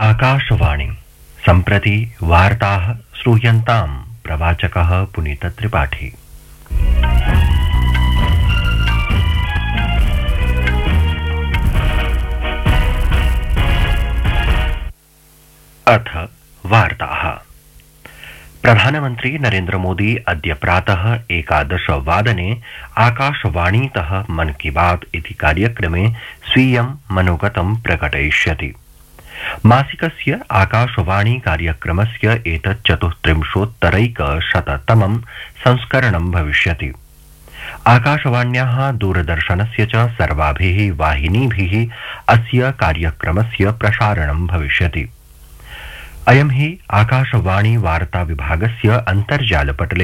आकाशवाणी सम्प्रति वार्ताः श्रूयन्तां प्रवाचकः पुनीतत्रिपाठी। अथ वार्ताः। प्रधानमन्त्री नरेन्द्र मोदी अद्य प्रातः 11 वादने आकाशवाणीतः मन की बात इति कार्यक्रमे स्वीयं मनोगतं प्रकटयिष्यति। मासिकस्य आकाशवाणी कार्यक्रमस्य एतत् 34,100तमं संस्करणं भविष्यति। आकाशवाण्याः दूरदर्शनस्य च सर्वाभिः वाहिनीभिः अस्य कार्यक्रमस्य प्रसारणं भविष्यति। अयं हि आकाशवाणी वार्ता विभागस्य अन्तर्जालपटले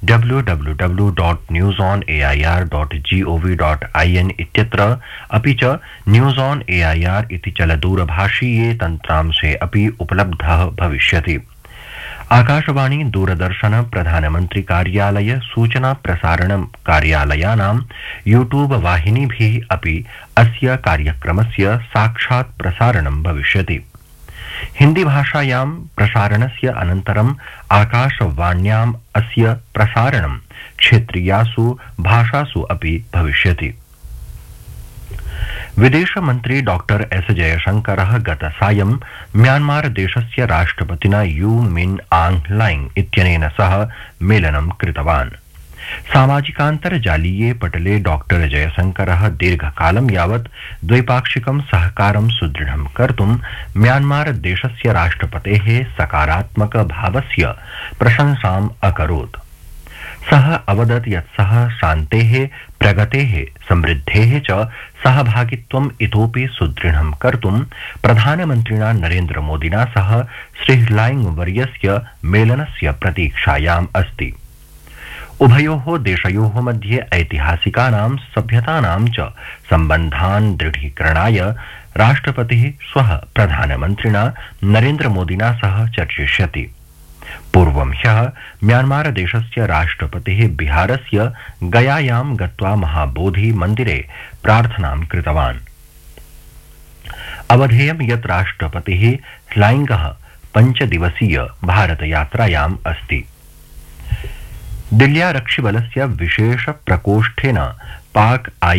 www.newsonair.gov.in इत्यत्र अपि च न्यूज ऑन एआईआर इति चलदूरभाषीये तन्त्रांशे अपि उपलब्धः भविष्यति। आकाशवाणी दूरदर्शन प्रधानमन्त्री कार्यालय सूचना प्रसारण कार्यालयानां यूट्यूब वाहिनीभिः अपि अस्य कार्यक्रमस्य साक्षात् प्रसारणं भविष्यति। हिंदी भाषायां प्रसारणस्य अनन्तरम् आकाशवाण्याम् अस्य प्रसारणं क्षेत्रीयासु भाषासु अपि भविष्यति। विदेशमन्त्री डॉक्टर एस जयशंकरः गतसायं म्यांमार देशस्य राष्ट्रपतिना यू मिन आंग लाइंग इत्यनेन सह मेलनं कृतवान्। सामाजिकान्तर्जालीये पटले डॉक्टर जयशंकरः दीर्घकालं यावत् द्वैपाक्षिकं सहकारं सुदृढं कर्तुं म्यांमार देशस्य राष्ट्रपतेः सकारात्मक भावस्य प्रशंसाम् अकरोत्। सः अवदत् यत् सः शान्तेः, प्रगतेः, समृद्धेः च सहभागित्वम् इतोपि सुदृढं कर्तुं प्रधानमन्त्रिणा नरेन्द्र मोदिना सह श्री लाइंग वर्यस्य मेलनस्य प्रतीक्षायाम् अस्ति। उभयोः देशयोः मध्ये ऐतिहासिकानां सभ्यतानां च सम्बन्धान् दृढीकरणाय राष्ट्रपतिः श्वः प्रधानमन्त्रिणा नरेन्द्र मोदिना सह चर्चिष्यति। पूर्वं ह्यः म्यांमार देशस्य राष्ट्रपतिः बिहारस्य गयायां गत्वा महाबोधि मन्दिरे प्रार्थनां कृतवान्। अवधेयं यत् राष्ट्रपतिः लाइंगः 5 दिवसीय भारतयात्रायाम् अस्ति। दिल्ल्यारक्षिबलस्य विशेष प्रकोष्ठेन पाक